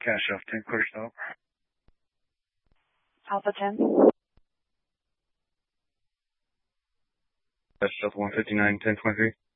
cash off 10 clear stop. Alpha 10. That's Delta 159, 1023.